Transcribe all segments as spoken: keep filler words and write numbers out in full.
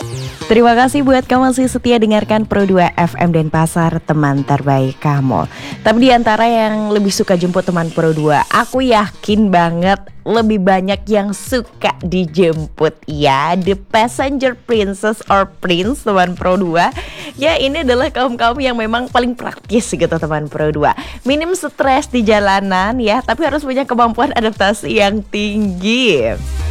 Terima kasih buat kamu masih setia dengarkan Pro dua F M Denpasar, teman terbaik kamu. Tapi di antara yang lebih suka jemput teman Pro dua, aku yakin banget lebih banyak yang suka dijemput ya. The passenger princess or prince teman Pro dua. Ya, ini adalah kaum-kaum yang memang paling praktis gitu teman Pro dua. Minim stres di jalanan ya, tapi harus punya kemampuan adaptasi yang tinggi.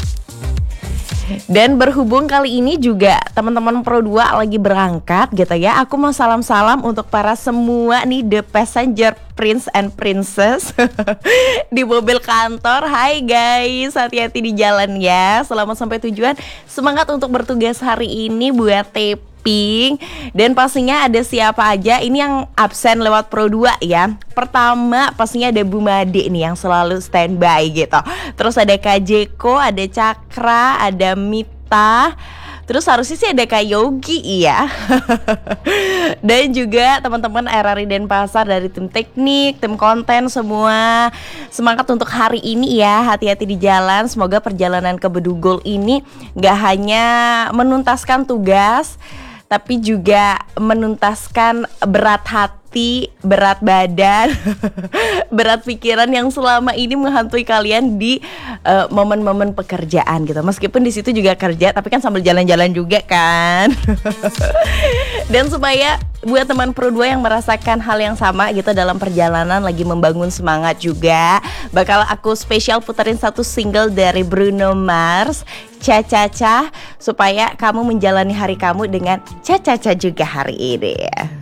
Dan berhubung kali ini juga teman-teman Pro dua lagi berangkat gitu ya, aku mau salam-salam untuk para semua nih the passenger prince and princess di mobil kantor. Hai guys, hati-hati di jalan ya. Selamat sampai tujuan. Semangat untuk bertugas hari ini buat taping. Dan pastinya ada siapa aja ini yang absen lewat Pro dua ya. Pertama pastinya ada Bu Made nih yang selalu standby gitu. Terus ada Kak Jeko, ada Cakra, ada Mita. Terus harusnya sih ada Kak Yogi ya. Dan juga teman-teman R R I Denpasar dari tim teknik, tim konten semua. Semangat untuk hari ini ya, hati-hati di jalan. Semoga perjalanan ke Bedugul ini gak hanya menuntaskan tugas, tapi juga menuntaskan berat hati, berat badan, berat pikiran yang selama ini menghantui kalian di uh, momen-momen pekerjaan gitu. Meskipun di situ juga kerja, tapi kan sambil jalan-jalan juga kan. Dan supaya buat teman Pro dua yang merasakan hal yang sama gitu dalam perjalanan, lagi membangun semangat juga, bakal aku spesial puterin satu single dari Bruno Mars, Cha-Cha-Cha, supaya kamu menjalani hari kamu dengan cha-cha-cha juga hari ini.